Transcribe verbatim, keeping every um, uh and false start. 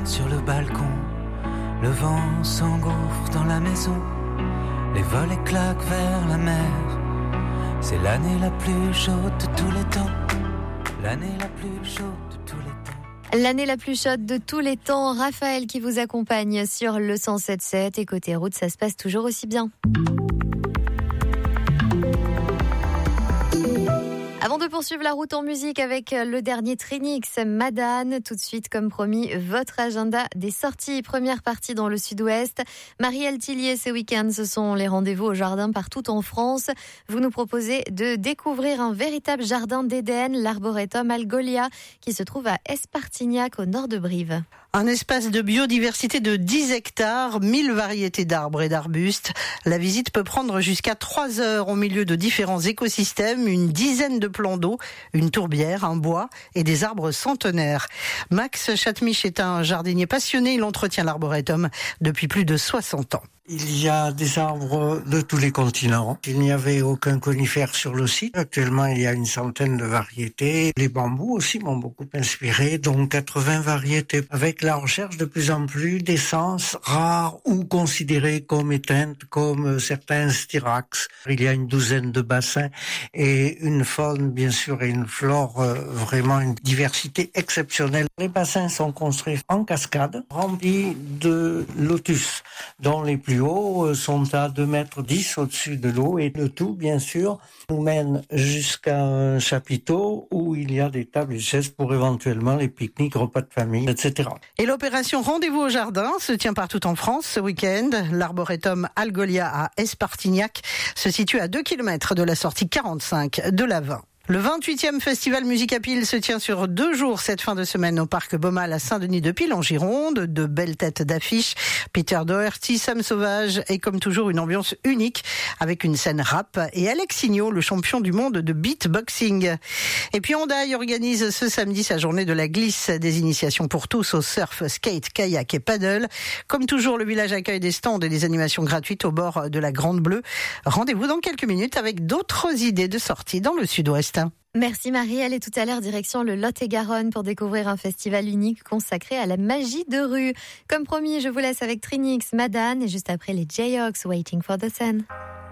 sur le balcon. Le vent s'engouffre dans la maison. Les volets claquent vers la mer. C'est l'année la plus chaude de tous les temps. L'année la plus chaude de tous les temps. L'année la plus chaude de tous les temps. Raphaël qui vous accompagne sur le cent sept sept. Et côté route, ça se passe toujours aussi bien. Avant de poursuivre la route en musique avec le dernier Trinix, Madane, tout de suite comme promis, votre agenda des sorties. Première partie dans le sud-ouest. Marielle Tillier, ce week-end, ce sont les rendez-vous au jardin partout en France. Vous nous proposez de découvrir un véritable jardin d'Éden, l'arboretum Algolia, qui se trouve à Espartignac, au nord de Brive. Un espace de biodiversité de dix hectares, mille variétés d'arbres et d'arbustes. La visite peut prendre jusqu'à trois heures au milieu de différents écosystèmes, une dizaine de plans d'eau, une tourbière, un bois et des arbres centenaires. Max Chatmich est un jardinier passionné, il entretient l'arboretum depuis plus de soixante ans. Il y a des arbres de tous les continents. Il n'y avait aucun conifère sur le site. Actuellement, il y a une centaine de variétés. Les bambous aussi m'ont beaucoup inspiré, donc quatre-vingts variétés, avec la recherche de plus en plus d'essences rares ou considérées comme éteintes, comme certains styrax. Il y a une douzaine de bassins et une faune, bien sûr, et une flore, euh, vraiment une diversité exceptionnelle. Les bassins sont construits en cascade, remplis de lotus, dont les plus hauts sont à deux mètres dix au-dessus de l'eau, et le tout, bien sûr, nous mène jusqu'à un chapiteau où il y a des tables et chaises pour éventuellement les pique-niques, repas de famille, et cetera. Et l'opération Rendez-vous au jardin se tient partout en France ce week-end. L'arboretum Algolia à Espartignac se situe à deux kilomètres de la sortie quarante-cinq de l'A vingt. Le vingt-huitième festival Musicapil se tient sur deux jours cette fin de semaine au parc Baumal à Saint-Denis-de-Pile en Gironde. De belles têtes d'affiches, Peter Doherty, Sam Sauvage et comme toujours une ambiance unique avec une scène rap et Alex Signot, le champion du monde de beatboxing. Et puis Hondaï organise ce samedi sa journée de la glisse, des initiations pour tous au surf, skate, kayak et paddle. Comme toujours, le village accueille des stands et des animations gratuites au bord de la Grande Bleue. Rendez-vous dans quelques minutes avec d'autres idées de sortie dans le sud-ouest. Merci Marielle, et tout à l'heure direction le Lot-et-Garonne pour découvrir un festival unique consacré à la magie de rue. Comme promis, je vous laisse avec Trinix, Madane et juste après les Jayhawks, Waiting for the Sun.